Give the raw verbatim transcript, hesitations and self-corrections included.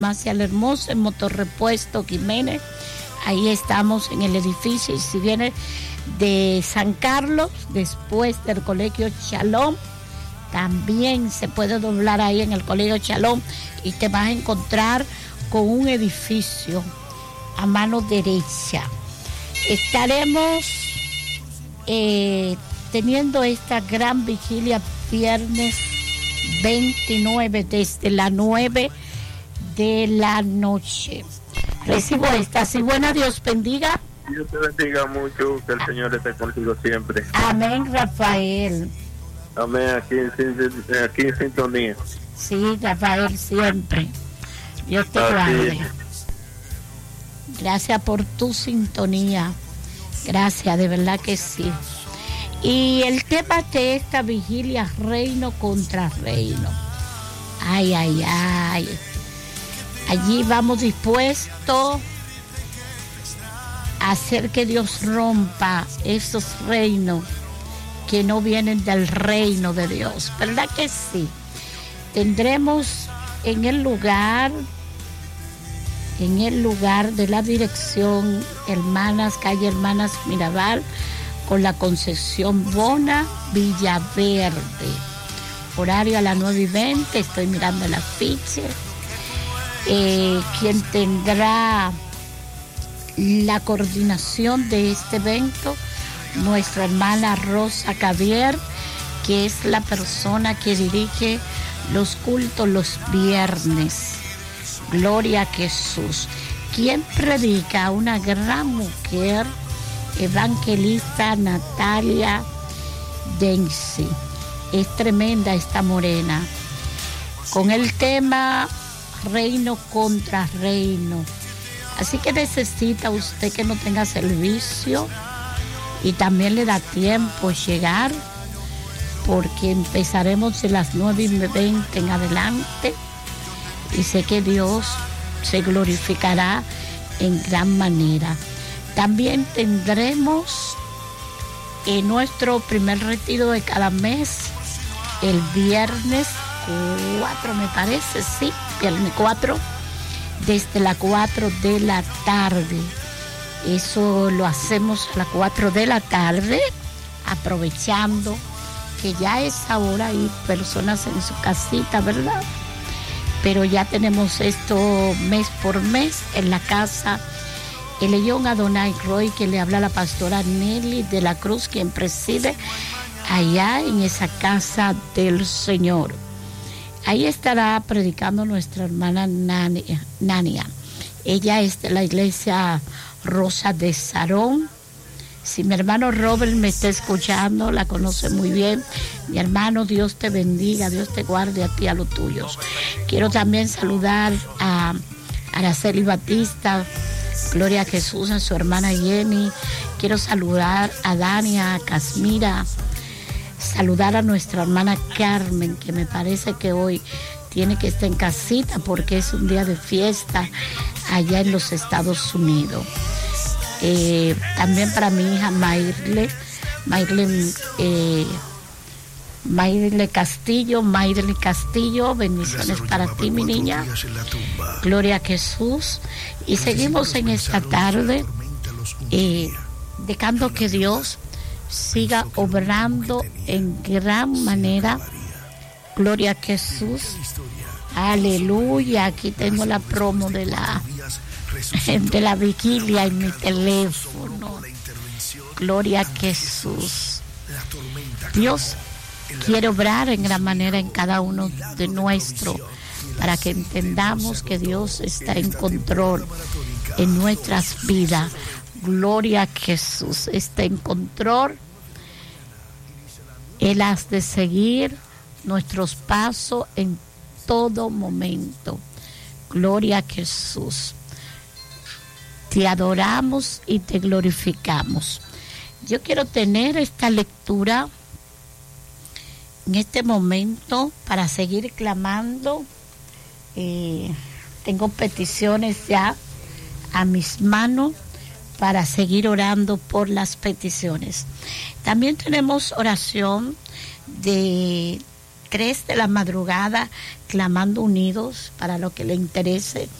Hacia el Hermoso, en Motorrepuesto Jiménez. Ahí estamos en el edificio. Y si vienes de San Carlos, después del Colegio Shalom, también se puede doblar ahí en el Colegio Shalom y te vas a encontrar con un edificio a mano derecha. Estaremos eh, teniendo esta gran vigilia viernes veintinueve desde las nueve de la noche. Recibo esta. Si buena, Dios bendiga. Dios te bendiga mucho, que el Señor esté contigo siempre. Amén, Rafael. Amén, aquí en, aquí en sintonía. Sí, Rafael, siempre. Dios te guarde. Gracias por tu sintonía. Gracias, de verdad que sí. Y el tema de esta vigilia, reino contra reino. Ay, ay, ay. Allí vamos dispuestos a hacer que Dios rompa esos reinos que no vienen del reino de Dios. ¿Verdad que sí? Tendremos en el lugar, en el lugar de la dirección Hermanas, calle Hermanas Mirabal, con la Concepción Bona, Villaverde. Horario a las nueve y veinte, estoy mirando el afiche. Eh, quien tendrá la coordinación de este evento, nuestra hermana Rosa Cavier, que es la persona que dirige los cultos los viernes. Gloria a Jesús. Quien predica, una gran mujer, evangelista Natalia Densi. Es tremenda esta morena. Con el tema reino contra reino. Así que necesita usted que no tenga servicio y también le da tiempo llegar, porque empezaremos de las nueve y veinte en adelante y sé que Dios se glorificará en gran manera. También tendremos en nuestro primer retiro de cada mes el viernes cuatro, me parece, sí, viernes cuatro, desde las cuatro de la tarde. Eso lo hacemos a las cuatro de la tarde, aprovechando que ya es ahora hay personas en su casita, ¿verdad? Pero ya tenemos esto mes por mes en la casa El León Adonai Roy, que le habla a la pastora Nelly de la Cruz, quien preside allá en esa casa del Señor. Ahí estará predicando nuestra hermana Nania. Nania. Ella es de la iglesia Rosa de Sarón. Si mi hermano Robert me está escuchando, la conoce muy bien. Mi hermano, Dios te bendiga, Dios te guarde a ti y a los tuyos. Quiero también saludar a Araceli Batista, gloria a Jesús, a su hermana Jenny. Quiero saludar a Dania, a Casmira. Saludar a nuestra hermana Carmen, que me parece que hoy tiene que estar en casita porque es un día de fiesta allá en los Estados Unidos. Eh, también para mi hija Mayrle, Mayrle, eh, Mayrle Castillo, Mayrle Castillo, bendiciones para ti, mi niña. Gloria a Jesús. Y seguimos en esta tarde, eh, dejando que Dios siga obrando en gran manera. Gloria a Jesús. Aleluya. Aquí tengo la promo de la de la vigilia en mi teléfono. Gloria a Jesús. Dios quiere obrar en gran manera en cada uno de nuestros, para que entendamos que Dios está en control en nuestras vidas. Gloria a Jesús, está en control. Él has de seguir nuestros pasos en todo momento. Gloria a Jesús. Te adoramos y te glorificamos. Yo quiero tener esta lectura en este momento para seguir clamando. Eh, tengo peticiones ya a mis manos para seguir orando por las peticiones. También tenemos oración de tres de la madrugada, clamando unidos para lo que le interese